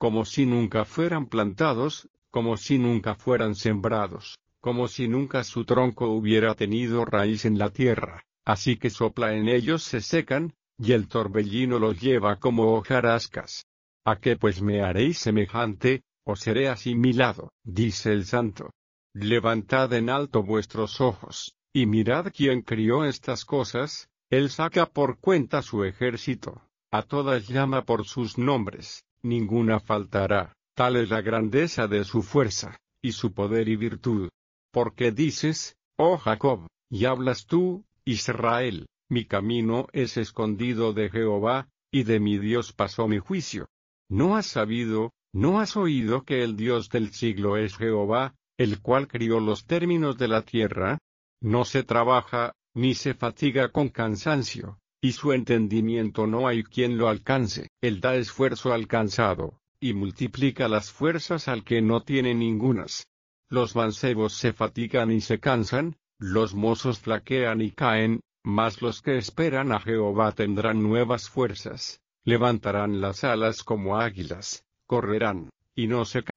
como si nunca fueran plantados, como si nunca fueran sembrados, como si nunca su tronco hubiera tenido raíz en la tierra, así que sopla en ellos se secan, y el torbellino los lleva como hojarascas. ¿A qué pues me haréis semejante, o seré asimilado? Dice el Santo. Levantad en alto vuestros ojos, y mirad quién crió estas cosas, él saca por cuenta su ejército, a todas llama por sus nombres, ninguna faltará, tal es la grandeza de su fuerza, y su poder y virtud. Porque dices, oh Jacob, y hablas tú, Israel, mi camino es escondido de Jehová, y de mi Dios pasó mi juicio. ¿No has sabido, no has oído que el Dios del siglo es Jehová, el cual crió los términos de la tierra? No se trabaja, ni se fatiga con cansancio, y su entendimiento no hay quien lo alcance. Él da esfuerzo al cansado, y multiplica las fuerzas al que no tiene ningunas. Los mancebos se fatigan y se cansan, los mozos flaquean y caen, mas los que esperan a Jehová tendrán nuevas fuerzas, levantarán las alas como águilas, correrán, y no se